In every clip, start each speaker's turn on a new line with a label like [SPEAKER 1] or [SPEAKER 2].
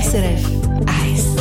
[SPEAKER 1] SRF 1.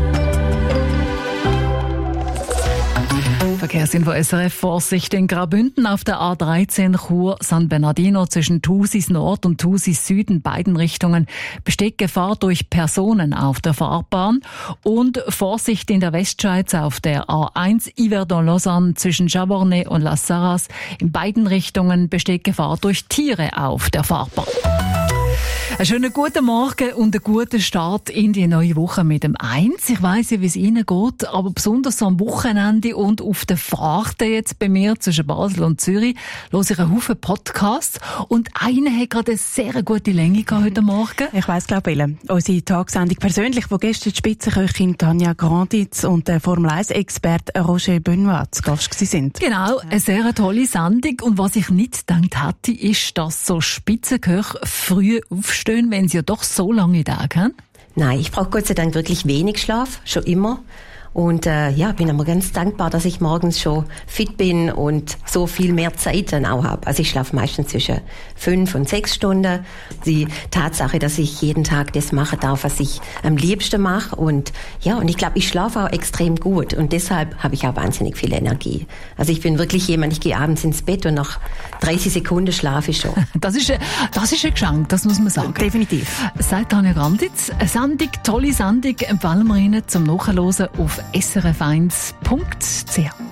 [SPEAKER 2] Verkehrsinfo SRF. Vorsicht in Graubünden auf der A13 Chur-San Bernardino zwischen Thusis Nord und Thusis Süd in beiden Richtungen besteht Gefahr durch Personen auf der Fahrbahn. Und Vorsicht in der Westschweiz auf der A1 Yverdon-Lausanne zwischen Chavornay und Las Sarras. In beiden Richtungen besteht Gefahr durch Tiere auf der Fahrbahn. Einen schönen guten Morgen und einen guten Start in die neue Woche mit dem 1. Ich weiss ja, wie es Ihnen geht, aber besonders so am Wochenende und auf der Fahrt jetzt bei mir zwischen Basel und Zürich höre ich einen Haufen Podcasts und einer hat gerade eine sehr gute Länge gehabt heute Morgen.
[SPEAKER 3] Ich weiss, glaube ich, unsere Tagsendung persönlich, wo gestern die Spitzenköchin Tanja Granditz und der Formel-1-Experte Roger Benoit zu Gast sind.
[SPEAKER 2] Genau, eine sehr tolle Sendung und was ich nicht gedacht hätte, ist, dass so Spitzenköche früh aufstehen, wenn sie ja doch so lange Tage haben?
[SPEAKER 4] Nein, ich brauche Gott sei Dank wirklich wenig Schlaf, schon immer. Und bin aber ganz dankbar, dass ich morgens schon fit bin und so viel mehr Zeit dann auch habe. Also ich schlafe meistens zwischen 5 und 6 Stunden. Die Tatsache, dass ich jeden Tag das machen darf, was ich am liebsten mache. Und ich glaube, ich schlafe auch extrem gut. Und deshalb habe ich auch wahnsinnig viel Energie. Also ich bin wirklich jemand, ich gehe abends ins Bett und nach 30 Sekunden schlafe ich schon.
[SPEAKER 2] Das ist ein Geschenk, das muss man sagen.
[SPEAKER 3] Definitiv.
[SPEAKER 2] Sagt Tanja Granditz, eine Sendung, tolle Sendung, empfehlen wir Ihnen zum Nachhören auf srf1.ch.